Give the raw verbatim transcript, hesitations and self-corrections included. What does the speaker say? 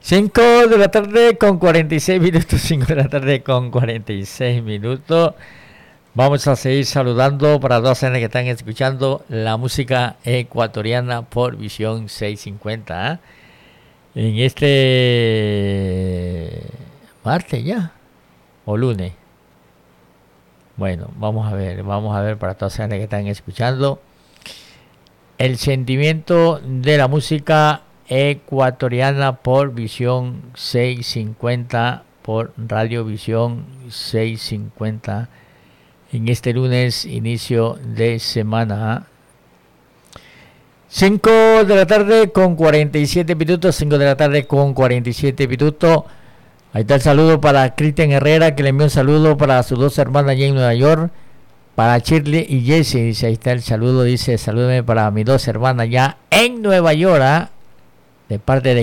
cinco de la tarde con cuarenta y seis minutos, cinco de la tarde con cuarenta y seis minutos. Vamos a seguir saludando para todas las que están escuchando la música ecuatoriana por Visión seiscientos cincuenta. ¿eh? En este martes ya, o lunes. Bueno, vamos a ver, vamos a ver para todas las que están escuchando. El sentimiento de la música ecuatoriana por Visión seiscientos cincuenta, por Radio Visión seiscientos cincuenta, en este lunes, inicio de semana. cinco de la tarde con cuarenta y siete minutos, cinco de la tarde con cuarenta y siete minutos. Ahí está el saludo para Cristian Herrera, que le envió un saludo para sus dos hermanas allá en Nueva York. Para Shirley y Jessie, dice, ahí está el saludo, dice, salúdeme para mis dos hermanas ya en Nueva York, ¿eh? De parte de